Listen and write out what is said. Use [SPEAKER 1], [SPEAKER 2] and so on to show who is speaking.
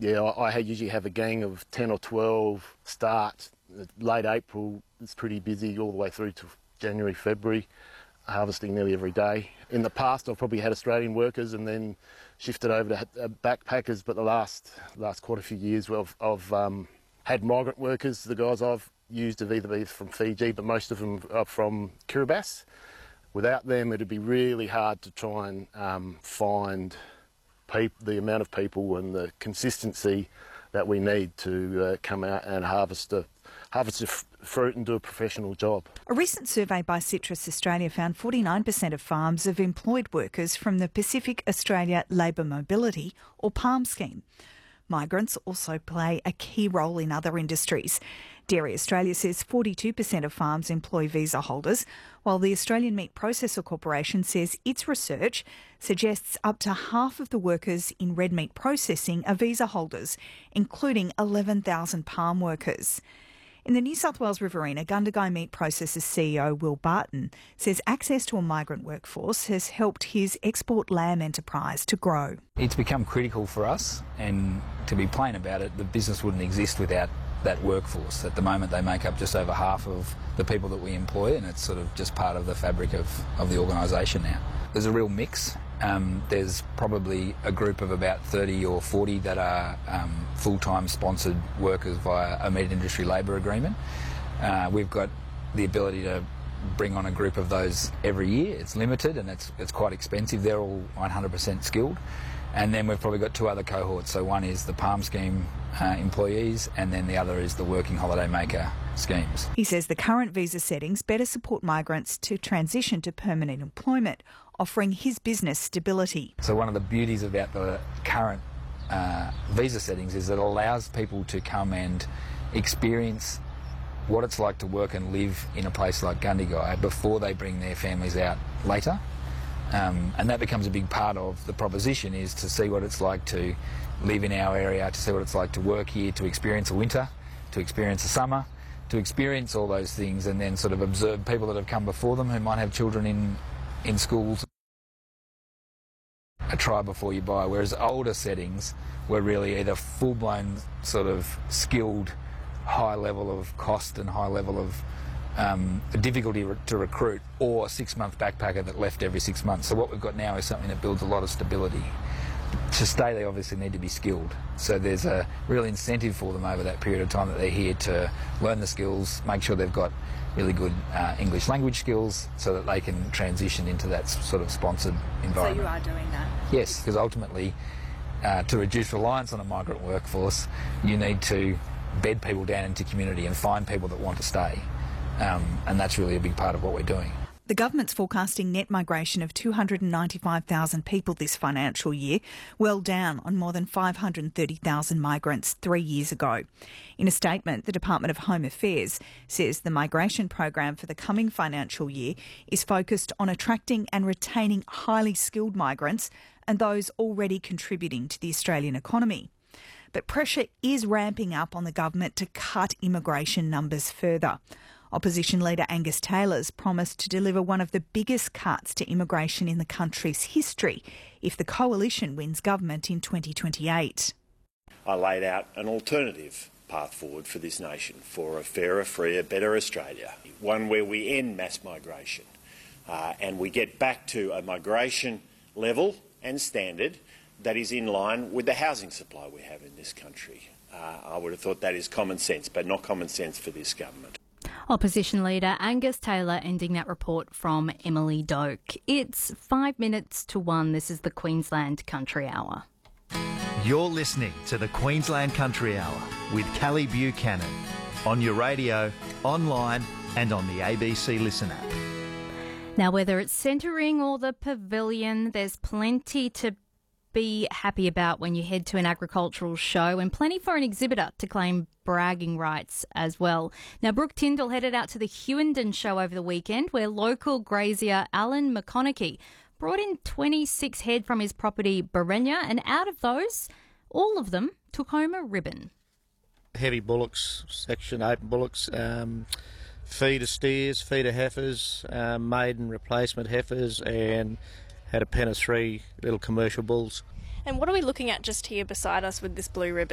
[SPEAKER 1] Yeah, I usually have a gang of 10 or 12 start. Late April, it's pretty busy all the way through to January, February, harvesting nearly every day. In the past, I've probably had Australian workers and then shifted over to backpackers, but the last quite a few years I've had migrant workers. The guys I've used have either been from Fiji, but most of them are from Kiribati. Without them, it'd be really hard to try and find the amount of people and the consistency that we need to come out and harvest the fruit and do a professional job.
[SPEAKER 2] A recent survey by Citrus Australia found 49% of farms have employed workers from the Pacific Australia Labour Mobility or PALM scheme. Migrants also play a key role in other industries. Dairy Australia says 42% of farms employ visa holders, while the Australian Meat Processor Corporation says its research suggests up to half of the workers in red meat processing are visa holders, including 11,000 palm workers. In the New South Wales Riverina, Gundagai Meat Processors CEO Will Barton says access to a migrant workforce has helped his export lamb enterprise to grow.
[SPEAKER 3] It's become critical for us, and to be plain about it, the business wouldn't exist without that workforce. At the moment they make up just over half of the people that we employ, and it's sort of just part of the fabric of the organisation now. There's a real mix. There's probably a group of about 30 or 40 that are full-time sponsored workers via a meat industry labour agreement. We've got the ability to bring on a group of those every year. It's limited and it's quite expensive. They're all 100% skilled. And then we've probably got two other cohorts. So one is the PALM scheme employees, and then the other is the working holiday maker schemes.
[SPEAKER 2] He says the current visa settings better support migrants to transition to permanent employment, offering his business stability.
[SPEAKER 3] So one of the beauties about the current visa settings is it allows people to come and experience what it's like to work and live in a place like Gundagai before they bring their families out later. And that becomes a big part of the proposition, is to see what it's like to live in our area, to see what it's like to work here, to experience a winter, to experience a summer, to experience all those things, and then sort of observe people that have come before them who might have children in schools. A try before you buy, whereas older settings were really either full-blown sort of skilled, high level of cost and high level of difficulty to recruit, or a 6-month backpacker that left every 6 months. So what we've got now is something that builds a lot of stability. To stay, they obviously need to be skilled. So there's a real incentive for them over that period of time that they're here to learn the skills, make sure they've got really good English language skills so that they can transition into that sort of sponsored environment.
[SPEAKER 2] So you are doing that?
[SPEAKER 3] Yes, because ultimately to reduce reliance on a migrant workforce, you need to bed people down into community and find people that want to stay. And that's really a big part of what we're doing.
[SPEAKER 2] The government's forecasting net migration of 295,000 people this financial year, well down on more than 530,000 migrants 3 years ago. In a statement, the Department of Home Affairs says the migration program for the coming financial year is focused on attracting and retaining highly skilled migrants and those already contributing to the Australian economy. But pressure is ramping up on the government to cut immigration numbers further. Opposition leader Angus Taylor's promised to deliver one of the biggest cuts to immigration in the country's history if the coalition wins government in 2028.
[SPEAKER 4] I laid out an alternative path forward for this nation, for a fairer, freer, better Australia, one where we end mass migration and we get back to a migration level and standard that is in line with the housing supply we have in this country. I would have thought that is common sense, but not common sense for this government.
[SPEAKER 5] Opposition leader Angus Taylor ending that report from Emily Doak. It's 5 minutes to 1. This is the Queensland Country Hour.
[SPEAKER 6] You're listening to the Queensland Country Hour with Callie Buchanan on your radio, online and on the ABC Listen app.
[SPEAKER 5] Now, whether it's centering or the pavilion, there's plenty to be happy about when you head to an agricultural show, and plenty for an exhibitor to claim bragging rights as well. Now, Brooke Tyndall headed out to the Hughenden show over the weekend, where local grazier Alan McConaughey brought in 26 head from his property Berenya, and out of those, all of them took home a ribbon.
[SPEAKER 7] Heavy bullocks, section open bullocks, feeder steers, feeder heifers, maiden replacement heifers, and had a pen of 3 little commercial bulls.
[SPEAKER 8] And what are we looking at just here beside us with this blue ribbon?